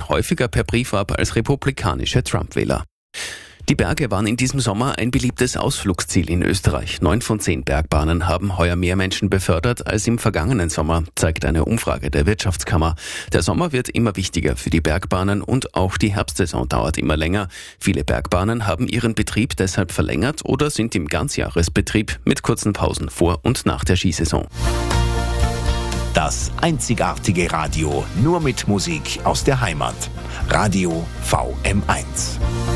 stimmen häufiger per Brief ab als republikanische Trump-Wähler. Die Berge waren in diesem Sommer ein beliebtes Ausflugsziel in Österreich. 9 von 10 Bergbahnen haben heuer mehr Menschen befördert als im vergangenen Sommer, zeigt eine Umfrage der Wirtschaftskammer. Der Sommer wird immer wichtiger für die Bergbahnen und auch die Herbstsaison dauert immer länger. Viele Bergbahnen haben ihren Betrieb deshalb verlängert oder sind im Ganzjahresbetrieb mit kurzen Pausen vor und nach der Skisaison. Das einzigartige Radio, nur mit Musik aus der Heimat. Radio VM1.